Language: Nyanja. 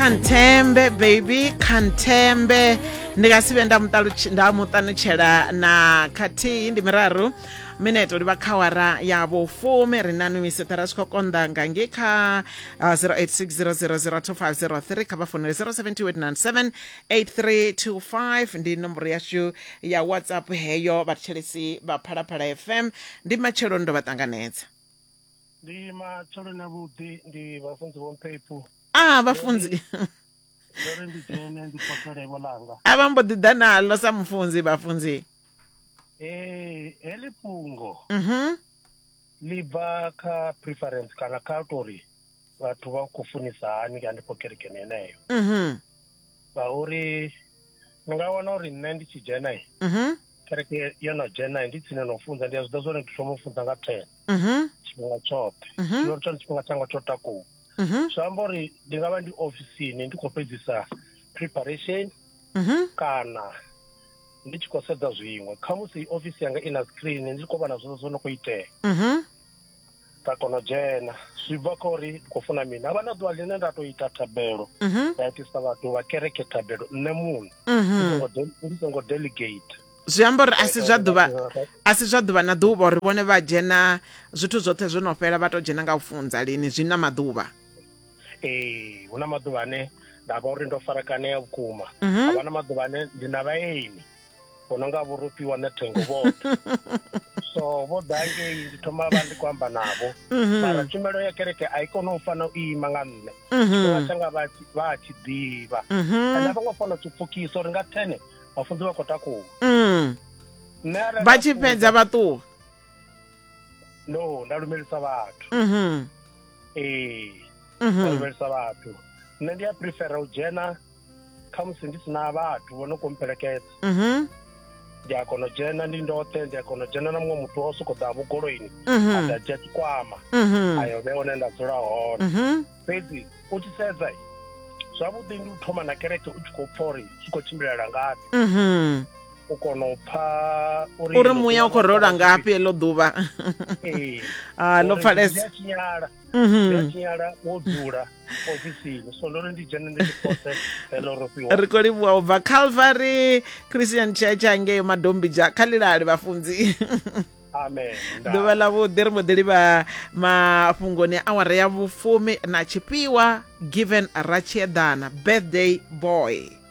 Kantembe baby, Kantembe. Ndikasibe ndamutanutshela na khathihi ndi miraru minete uri vakhawara yavo fumi ri na numiseta swikho konda ngangi kha 0860002503 kha va fonele 0728978325 ndi nomboro yashu ya WhatsApp heyo vathelesi va Phalaphala FM ndi matshelo ndo vatanganedza ndi matshelo na vhuḓi ndi vhafunzi vho mphepo vafunzi uri ndi dzene ndi potele volanga ava mbo ḓi ḓa nalo sa mufunzi vafunzi heḽi fhungo ḽi bva kha preference kana kha uri vhathu vha khou funisa hani hanefho kerekeni yeneyo ngauri ni nga wana uri nṋe ndi tshi dzhena kereke yo no dzhena ndi tsine no funza ndi a zwi ḓa zwone ndi thoma u funza nga 10 tshifhinga tshoṱhe zwino tshone tshifhinga tshanga tsho takuwa zwi amba uri ndi nga vha ndi ofisini ndi khou fhedzisa preparation kana ndi tshi khou sedza zwiṅwe khamusi ofisi yanga i na screen ndi khou vha na zwino zwo no khou itea nda kona u dzhena zwi bva kha uri ndi khou funa mini havha na ḓuvha ḽine nda tou ita thabelo nda itisa vhathu vha kereke thabelo nṋe muṋe ndi songo delegate zwi amba uri a si zwa ḓuvha na ḓuvha uri vhone vha dzhena zwithu zwoṱhe zwo no fhela vha tou dzhena nga u funza lini zwi na maḓuvha hu na maḓuvha ane nda vha uri ndo farakanea vhukuma havha na maḓuvha ane ndi na vhaeni vho no nga vhurupiwa na thengo vhoṱhe so vho ḓa ngei ndi thoma vha ndi khou amba navho mara tshumelo ya kereke a i kone u fana u ima nga nṋe tshifhinga tshanga vha a tshi ḓivha ane vha ngo fana u tshipfukisa uri nga 10 vhafunzi vha khou takuwa vha tshi fhedza vha ṱuwa no nda lumelisa vhathu nda lumelisa vhathu nṋe ndi a prefera u dzhena khamusi ndi sina vhathu vho no khou mphelekeza ndi a kona u dzhena ndi ndoṱhe ndi a kona u dzhena na muṅwe muthu o sokou ḓa vhugoloini a ḓa dzhia tshikwama ayo vhe one nda dzula hone fhedzi u tshi sedza zwavhuḓi ndi u thoma na kereke u tshi khou pfha uri zwi khou tshimbilela ngafhi u kona u pfha uri muya u khou rola ngafhi heḽo ḓuvha ḽo pfhalesa tshinyala wo dzula ofisini so ndo ri ndi dzhene ndi tshipose heḽo rofiwa ri khou livhuwa u bva Calvary Christian Church hangei Madombija kha ḽilali vhafunzi amen ḓuvha ḽa vhuḓi ri mbo ḓi livha mafhungoni a awara ya vhufumi na tshifhiwa given Rachiedana birthday boy